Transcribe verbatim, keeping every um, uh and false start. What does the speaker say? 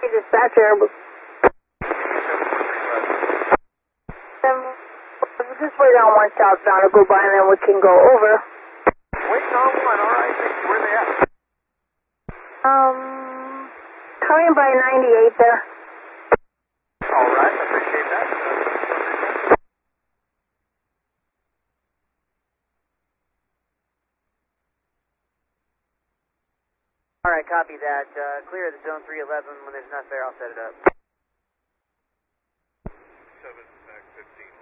dispatcher. Um, just wait on one southbound to go by and then we can go over. Waiting on one, alright. Where are they at? Um, coming by ninety-eight there. Alright, appreciate that. Alright, copy that. Uh, clear the zone three eleven. When there's enough there, I'll set it up. seven, back fifteen.